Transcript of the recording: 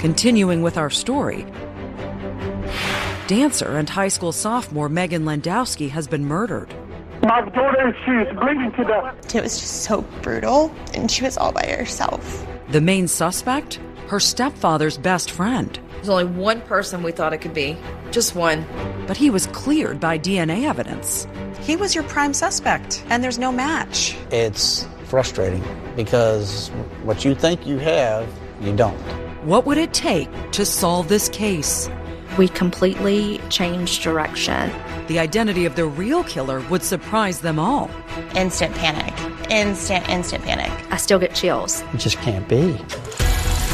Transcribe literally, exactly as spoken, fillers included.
Continuing with our story, dancer and high school sophomore Megan Landowski has been murdered. My daughter, she's bleeding to death. It was just so brutal, and she was all by herself. The main suspect? Her stepfather's best friend. There's only one person we thought it could be. Just one. But he was cleared by D N A evidence. He was your prime suspect, and there's no match. It's frustrating because what you think you have, you don't. What would it take to solve this case? We completely changed direction. The identity of the real killer would surprise them all. Instant panic. Instant, instant panic. I still get chills. It just can't be.